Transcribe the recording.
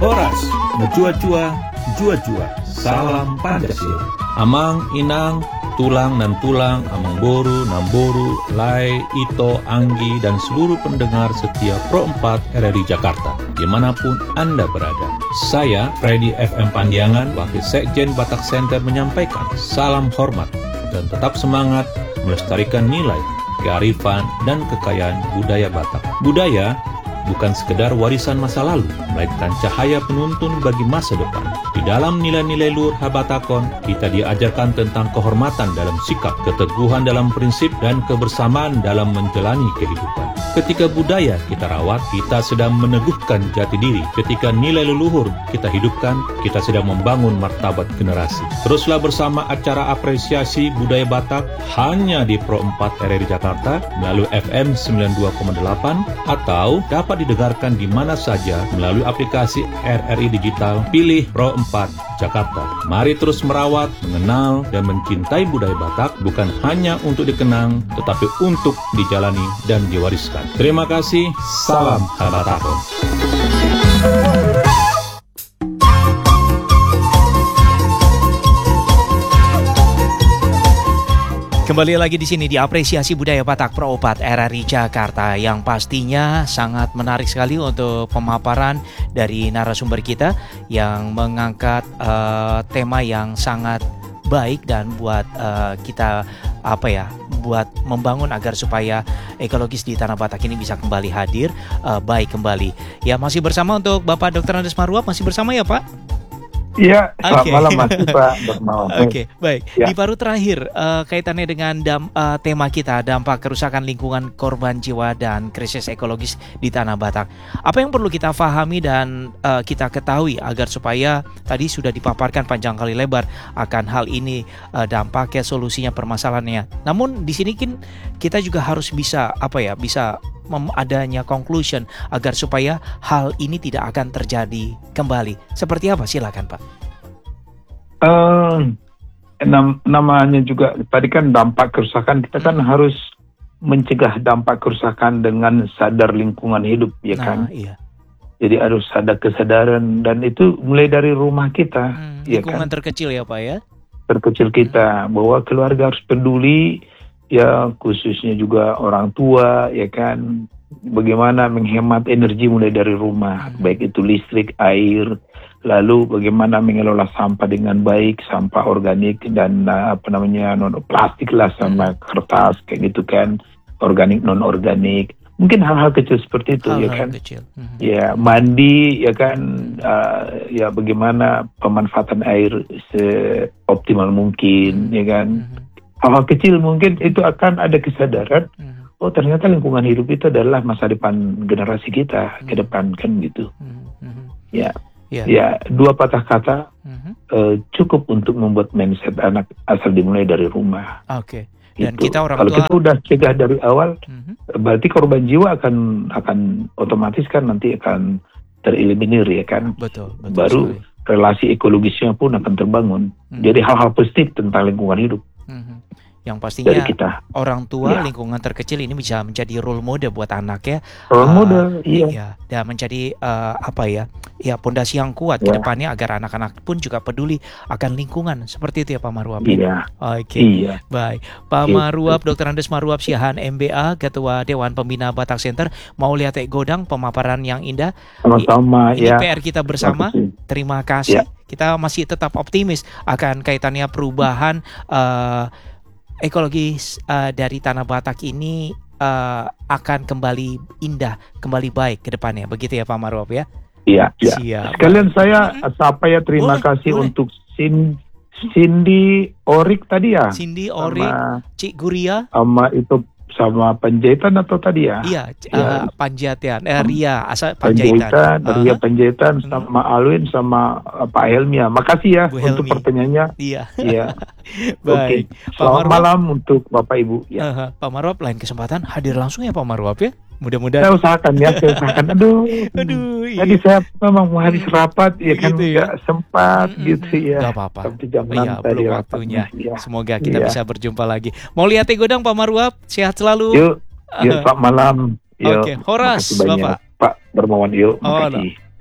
Horas, Menjua-jua, jua-jua, salam Pancasila. Amang, inang, tulang dan tulang, amang boru, namboru, lai, ito, anggi, dan seluruh pendengar setia Pro 4 RRI Jakarta, dimanapun Anda berada. Saya, Freddy FM Pandiangan, Wakil Sekjen Batak Center menyampaikan salam hormat dan tetap semangat melestarikan nilai, kearifan, dan kekayaan budaya Batak. Budaya bukan sekedar warisan masa lalu, melainkan cahaya penuntun bagi masa depan. Di dalam nilai-nilai luhur Habatakon, kita diajarkan tentang kehormatan dalam sikap, keteguhan dalam prinsip, dan kebersamaan dalam menjalani kehidupan. Ketika budaya kita rawat, kita sedang meneguhkan jati diri. Ketika nilai leluhur kita hidupkan, kita sedang membangun martabat generasi. Teruslah bersama acara apresiasi budaya Batak hanya di Pro 4 RRI Jakarta melalui FM 92,8 atau dapat didengarkan di mana saja melalui aplikasi RRI Digital. Pilih Pro 4 Jakarta. Mari terus merawat, mengenal, dan mencintai budaya Batak bukan hanya untuk dikenang, tetapi untuk dijalani dan diwariskan. Terima kasih. Salam Habatakon. Kembali lagi di sini di Apresiasi Budaya Batak Pro 4 RRI Jakarta, yang pastinya sangat menarik sekali untuk pemaparan dari narasumber kita yang mengangkat tema yang sangat baik dan buat kita buat membangun agar supaya ekologis di Tanah Batak ini bisa kembali hadir baik kembali. Ya, masih bersama untuk Bapak Dr. Andes Marwap, masih bersama ya Pak? Iya, selamat malam Mas Pak. Oke, baik. Ya. Di paruh terakhir, kaitannya dengan tema kita, dampak kerusakan lingkungan, korban jiwa, dan krisis ekologis di Tanah Batak. Apa yang perlu kita pahami dan kita ketahui agar supaya tadi sudah dipaparkan panjang kali lebar akan hal ini, dampaknya, solusinya, permasalahannya. Namun di sini kita juga harus bisa adanya conclusion agar supaya hal ini tidak akan terjadi kembali. Seperti apa? Silakan Pak. Namanya juga tadi kan dampak kerusakan, kita kan harus mencegah dampak kerusakan dengan sadar lingkungan hidup, ya kan? Iya. Jadi harus ada kesadaran, dan itu mulai dari rumah kita, ya lingkungan kan? Terkecil ya Pak ya? Terkecil kita, bahwa keluarga harus peduli, ya khususnya juga orang tua, ya kan, bagaimana menghemat energi mulai dari rumah, baik itu listrik, air, lalu bagaimana mengelola sampah dengan baik, sampah organik dan non plastik lah, sama kertas kayak gitu kan, organik non organik, mungkin hal-hal kecil seperti itu, ya kan, ya mandi, ya kan, ya bagaimana pemanfaatan air seoptimal mungkin, ya kan. Hal-hal kecil mungkin itu akan ada kesadaran, oh ternyata lingkungan hidup itu adalah masa depan generasi kita ke depan, kan gitu. Ya, dua patah kata cukup untuk membuat mindset anak asal dimulai dari rumah. Oke. Dan gitu. Kita orang kalau tua, kita udah cegah dari awal, berarti korban jiwa akan otomatis kan nanti akan tereliminir, ya kan. Betul Baru sekali. relasi ekologisnya pun akan terbangun. Jadi hal-hal positif tentang lingkungan hidup. Yang pastinya orang tua, ya, lingkungan terkecil ini bisa menjadi role model buat anak ya. Role model, iya. Dan menjadi pondasi yang kuat ke depannya agar anak-anak pun juga peduli akan lingkungan. Seperti itu ya Pak Marwap. Iya. Oke. Iya. Baik. Pak Marwap, Dr. Andes Marwap Siahaan MBA, Ketua Dewan Pembina Batak Center, mau lihat godang pemaparan yang indah. Sama-sama ini ya. PR kita bersama. Terima kasih. Kita masih tetap optimis akan kaitannya perubahan ekologis dari Tanah Batak ini akan kembali indah, kembali baik ke depannya. Begitu ya Pak Marwap ya? Iya. Siap. Sekalian saya terima kasih boleh. untuk Cindy Orik tadi ya? Cindy Orik, Cik Guria. Sama Panjaitan atau tadi ya? Iya, Panjaitan. Ria, asal Panjaitan. Ria Panjaitan, sama Alwin, sama Pak Helmia. Makasih ya untuk pertanyaannya. Iya. Oke. Baik. Selamat malam untuk Bapak Ibu. Ya. Pak Marwap, lain kesempatan hadir langsung ya Pak Marwap ya. Mudah-mudahan. Saya usahakan. Aduh. Tadi saya memang mau habis rapat, ya kan, nggak sempat gitu ya. Gak apa-apa. Sampai jam 6 tadi belum waktunya. Ya. Semoga kita bisa berjumpa lagi. Mau lihat godang Pak Marwap? Sehat selalu. Yuk, selamat malam. Oke, Horas Bapak. Pak Dermawan, yuk. Makasih.